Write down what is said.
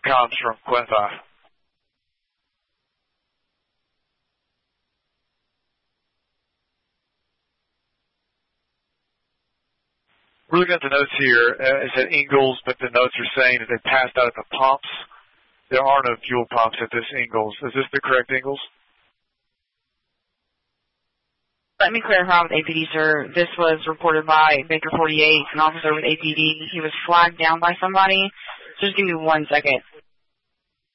comms from Quinn 5. We're looking at the notes here. It said Ingalls, but the notes are saying that they passed out at the pumps. There are no fuel pumps at this Ingalls. Is this the correct Ingalls? Let me clarify with APD, sir. This was reported by Baker 48, an officer with APD. He was flagged down by somebody. Just give me 1 second.